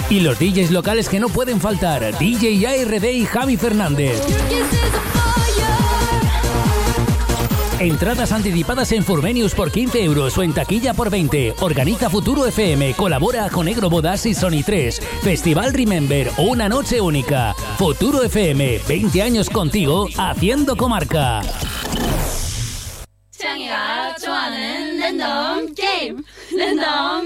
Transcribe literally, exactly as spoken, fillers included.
Y los D Js locales que no pueden faltar, D J A R D y Javi Fernández. Entradas anticipadas en Furmenius por quince euros o en taquilla por veinte. Organiza Futuro F M, colabora con Negro Bodas y Sony tres. Festival Remember, una noche única. Futuro F M, veinte años contigo, haciendo comarca. 창이가 좋아하는 랜덤 게임 랜덤